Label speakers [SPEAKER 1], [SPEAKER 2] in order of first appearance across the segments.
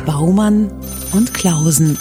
[SPEAKER 1] Baumann und Klausen.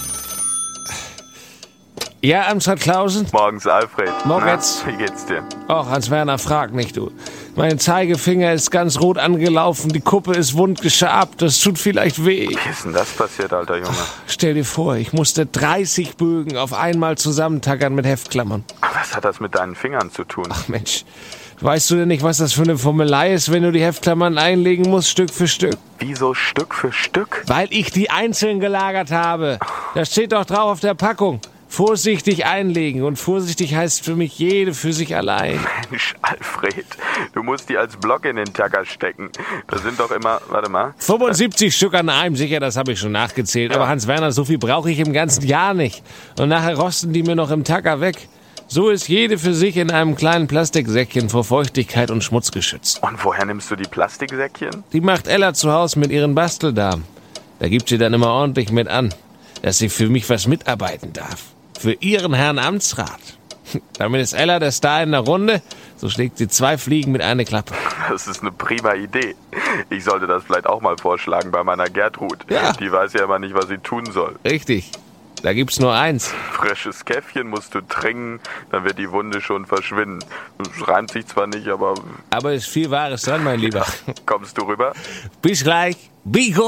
[SPEAKER 2] Ja, Amstrad Klausen?
[SPEAKER 3] Morgens, Alfred.
[SPEAKER 2] Morgens.
[SPEAKER 3] Na, wie geht's dir?
[SPEAKER 2] Och, Hans-Werner, frag nicht, du. Mein Zeigefinger ist ganz rot angelaufen, die Kuppe ist wund geschabt, das tut vielleicht weh.
[SPEAKER 3] Wie ist denn das passiert, alter Junge?
[SPEAKER 2] Stell dir vor, ich musste 30 Bögen auf einmal zusammentackern mit Heftklammern.
[SPEAKER 3] Was hat das mit deinen Fingern zu tun?
[SPEAKER 2] Ach Mensch, weißt du denn nicht, was das für eine Formelei ist, wenn du die Heftklammern einlegen musst, Stück für Stück?
[SPEAKER 3] Wieso Stück für Stück?
[SPEAKER 2] Weil ich die einzeln gelagert habe. Das steht doch drauf auf der Packung. Vorsichtig einlegen, und vorsichtig heißt für mich jede für sich allein.
[SPEAKER 3] Mensch, Alfred, du musst die als Block in den Tacker stecken. Das sind doch immer, warte mal.
[SPEAKER 2] 75 Stück an einem, sicher, das habe ich schon nachgezählt. Ja. Aber Hans-Werner, so viel brauche ich im ganzen Jahr nicht. Und nachher rosten die mir noch im Tacker weg. So ist jede für sich in einem kleinen Plastiksäckchen vor Feuchtigkeit und Schmutz geschützt.
[SPEAKER 3] Und woher nimmst du die Plastiksäckchen?
[SPEAKER 2] Die macht Ella zu Hause mit ihren Basteldamen. Da gibt sie dann immer ordentlich mit an, dass sie für mich was mitarbeiten darf. Für ihren Herrn Amtsrat. Damit ist Ella der Star in der Runde, so schlägt sie 2 Fliegen mit einer Klappe.
[SPEAKER 3] Das ist eine prima Idee. Ich sollte das vielleicht auch mal vorschlagen bei meiner Gertrud.
[SPEAKER 2] Ja.
[SPEAKER 3] Die weiß ja immer nicht, was sie tun soll.
[SPEAKER 2] Richtig, da gibt's nur eins.
[SPEAKER 3] Frisches Käffchen musst du trinken, dann wird die Wunde schon verschwinden. Es reimt sich zwar nicht, aber...
[SPEAKER 2] Aber ist viel Wahres dran, mein Lieber.
[SPEAKER 3] Kommst du rüber?
[SPEAKER 2] Bis gleich. Bigo.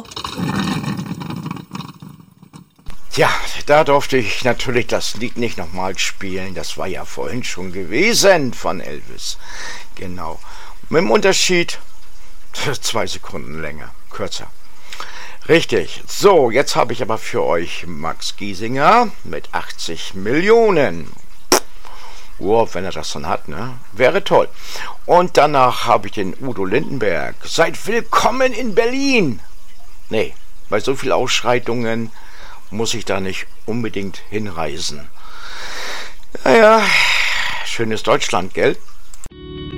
[SPEAKER 4] Ja, da durfte ich natürlich das Lied nicht nochmal spielen. Das war ja vorhin schon gewesen von Elvis. Genau. Mit dem Unterschied 2 Sekunden länger, kürzer. Richtig. So, jetzt habe ich aber für euch Max Giesinger mit 80 Millionen. Wow, wenn er das dann hat, ne? Wäre toll. Und danach habe ich den Udo Lindenberg. Seid willkommen in Berlin. Nee, bei so viel Ausschreitungen muss ich da nicht unbedingt hinreisen. Naja, schönes Deutschland, gell?